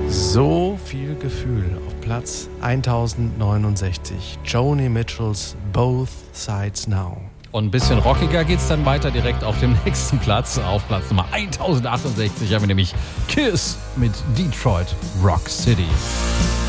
So viel Gefühl auf Platz 1069. Joni Mitchells Both Sides Now. Und ein bisschen rockiger geht's dann weiter direkt auf dem nächsten Platz. Auf Platz Nummer 1068 haben wir nämlich Kiss mit Detroit Rock City.